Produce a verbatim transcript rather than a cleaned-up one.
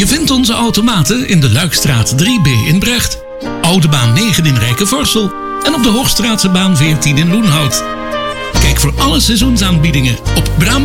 Je vindt onze automaten in de Luikstraat drie B in Brecht, Oude Baan negen in Rijkenvorsel en op de Hoogstraatse baan veertien in Loenhout. Kijk voor alle seizoensaanbiedingen op Braam